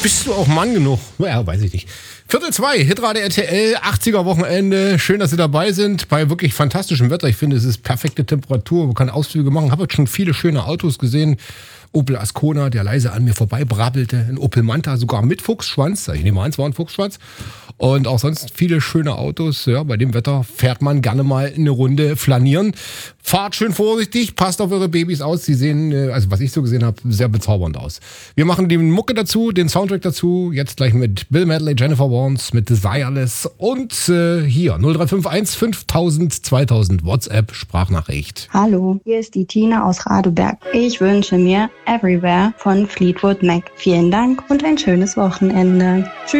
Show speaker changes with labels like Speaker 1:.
Speaker 1: Bist du auch Mann genug? Ja, weiß ich nicht. Viertel 2, Hitradio RTL, 80er Wochenende. Schön, dass Sie dabei sind. Bei wirklich fantastischem Wetter. Ich finde, es ist perfekte Temperatur. Man kann Ausflüge machen. Habe jetzt schon viele schöne Autos gesehen. Opel Ascona, der leise an mir vorbei brabbelte. Ein Opel Manta, sogar mit Fuchsschwanz. Ich nehme an, es war ein Fuchsschwanz. Und auch sonst viele schöne Autos. Ja, bei dem Wetter fährt man gerne mal eine Runde flanieren. Fahrt schön vorsichtig, passt auf eure Babys aus. Sie sehen, also was ich so gesehen habe, sehr bezaubernd aus. Wir machen die Mucke dazu, den Soundtrack dazu. Jetzt gleich mit Bill Medley, Jennifer Warnes, mit Desireless. Und hier 0351 5000 2000 WhatsApp Sprachnachricht.
Speaker 2: Hallo, hier ist die Tina aus Radeberg. Ich wünsche mir Everywhere von Fleetwood Mac. Vielen Dank und ein schönes Wochenende. Tschüss.